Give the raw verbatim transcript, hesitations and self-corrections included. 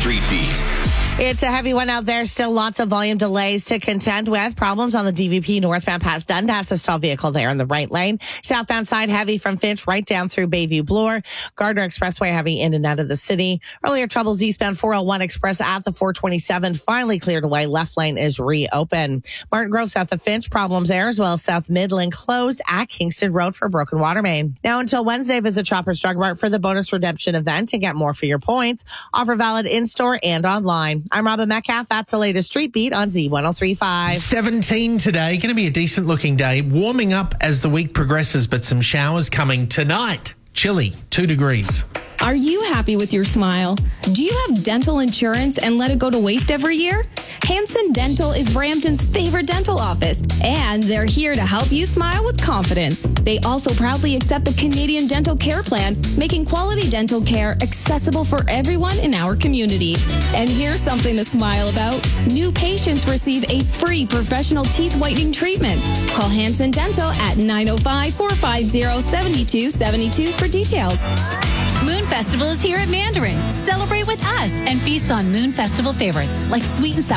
Street Beat. It's a heavy one out there. Still lots of volume delays to contend with. Problems on the D V P northbound past Dundas. A stalled vehicle there in the right lane. Southbound side heavy from Finch right down through Bayview Bloor. Gardner Expressway heavy in and out of the city. Earlier troubles eastbound four oh one Express at the four twenty-seven. Finally cleared away. Left lane is reopened. Martin Grove south of Finch. Problems there as well. South Midland closed at Kingston Road for broken water main. Now until Wednesday, visit Shoppers Drug Mart for the bonus redemption event to get more for your points. Offer valid in-store and online. I'm Robin Metcalf. That's the latest Street Beat on Z one oh three point five. seventeen today. Going to be a decent looking day. Warming up as the week progresses, but some showers coming tonight. Chilly, two degrees. Are you happy with your smile? Do you have dental insurance and let it go to waste every year? Hanson Dental is Brampton's favorite dental office, and they're here to help you smile with confidence. They also proudly accept the Canadian Dental Care Plan, making quality dental care accessible for everyone in our community. And here's something to smile about. New patients receive a free professional teeth whitening treatment. Call Hanson Dental at nine oh five, four five zero, seven two seven two for details. Moon Festival is here at Mandarin. Celebrate with us and feast on Moon Festival favorites like sweet and sour